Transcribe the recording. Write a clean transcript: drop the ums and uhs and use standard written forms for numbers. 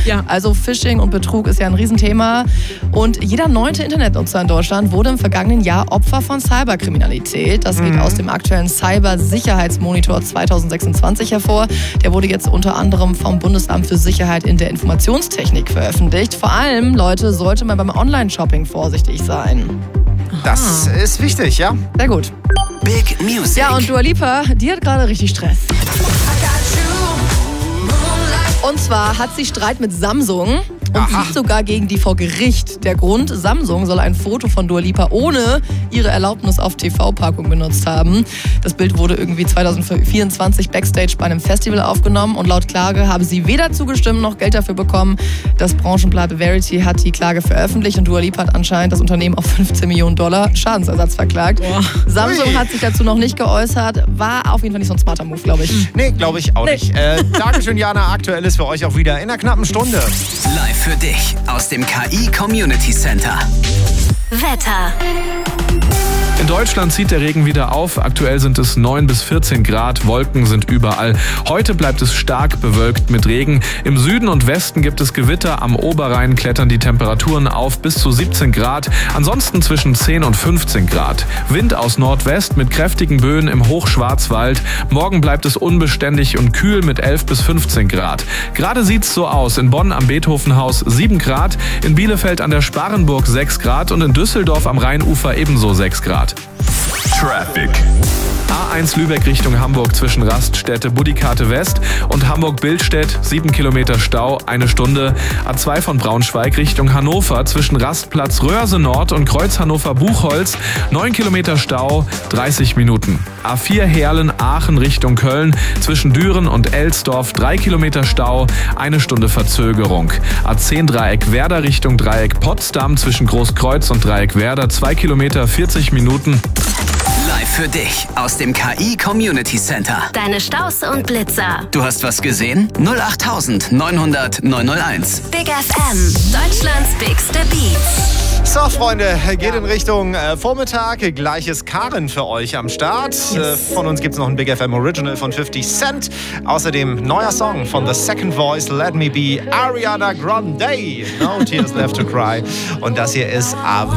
Ja. Also Phishing und Betrug ist ja ein Riesenthema. Und jeder 9. Internetnutzer in Deutschland wurde im vergangenen Jahr Opfer von Cyberkriminalität. Das geht aus dem aktuellen Cybersicherheitsmonitor 2026 hervor. Der wurde jetzt unter anderem vom Bundesamt für Sicherheit in der Informationstechnik veröffentlicht. Vor allem, Leute, sollte man beim Online-Shopping vorsichtig sein. Das ist wichtig, ja? Sehr gut. Big Music. Ja, und Dua Lipa, die hat gerade richtig Stress. Und zwar hat sie Streit mit Samsung und zieht sogar gegen die vor Gericht. Der Grund, Samsung soll ein Foto von Dua Lipa ohne ihre Erlaubnis auf TV-Packung benutzt haben. Das Bild wurde irgendwie 2024 Backstage bei einem Festival aufgenommen und laut Klage habe sie weder zugestimmt noch Geld dafür bekommen. Das Branchenblatt Verity hat die Klage veröffentlicht und Dua Lipa hat anscheinend das Unternehmen auf $15 Millionen Schadensersatz verklagt. Boah. Samsung hat sich dazu noch nicht geäußert. War auf jeden Fall nicht so ein smarter Move, glaube ich. Nee, glaube ich auch nicht. Dankeschön, Jana. Aktuell ist für euch auch wieder in einer knappen Stunde. Live für dich aus dem KI Community Center. Wetter. In Deutschland zieht der Regen wieder auf. Aktuell sind es 9 bis 14 Grad. Wolken sind überall. Heute bleibt es stark bewölkt mit Regen. Im Süden und Westen gibt es Gewitter. Am Oberrhein klettern die Temperaturen auf bis zu 17 Grad. Ansonsten zwischen 10 und 15 Grad. Wind aus Nordwest mit kräftigen Böen im Hochschwarzwald. Morgen bleibt es unbeständig und kühl mit 11 bis 15 Grad. Gerade sieht's so aus. In Bonn am Beethovenhaus 7 Grad. In Bielefeld an der Sparrenburg 6 Grad. Und in Düsseldorf am Rheinufer ebenso 6 Grad. Traffic. A1 Lübeck Richtung Hamburg zwischen Raststätte Budikate West und Hamburg-Billstedt 7 Kilometer Stau, 1 Stunde. A2 von Braunschweig Richtung Hannover zwischen Rastplatz Röhrse Nord und Kreuz Hannover-Buchholz 9 Kilometer Stau, 30 Minuten. A4 Heerlen-Aachen Richtung Köln zwischen Düren und Elsdorf 3 Kilometer Stau, 1 Stunde Verzögerung. A10 Dreieck Werder Richtung Dreieck Potsdam zwischen Großkreuz und Dreieck Werder 2 Kilometer, 40 Minuten. Live für dich aus dem KI Community Center. Deine Staus und Blitzer. Du hast was gesehen? 08900 901. Big FM. Deutschlands bigste Beats. So, Freunde, geht in Richtung Vormittag. Gleiches Karen für euch am Start. Von uns gibt es noch ein Big FM Original von 50 Cent. Außerdem neuer Song von The Second Voice, Let Me Be, Ariana Grande. No Tears Left to Cry. Und das hier ist